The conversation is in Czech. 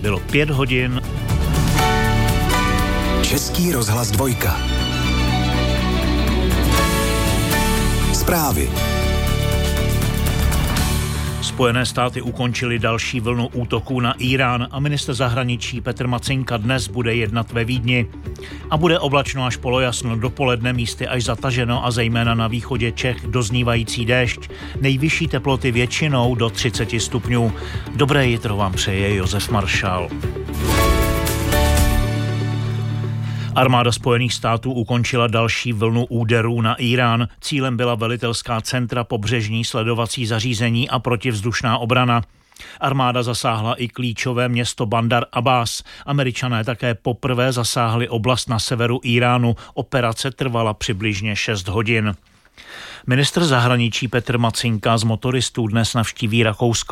Bylo 5 hodin. Český rozhlas 2. Zprávy. Spojené státy ukončily další vlnu útoků na Írán a ministr zahraničí Petr Macinka dnes bude jednat ve Vídni. A bude oblačno až polojasno, dopoledne místy až zataženo a zejména na východě Čech doznívající déšť. Nejvyšší teploty většinou do 30 stupňů. Dobré jitro vám přeje Josef Maršál. Armáda Spojených států ukončila další vlnu úderů na Írán. Cílem byla velitelská centra, pobřežní sledovací zařízení a protivzdušná obrana. Armáda zasáhla i klíčové město Bandar Abbas. Američané také poprvé zasáhli oblast na severu Íránu. Operace trvala přibližně 6 hodin. Ministr zahraničí Petr Macinka z motoristů dnes navštíví Rakousko.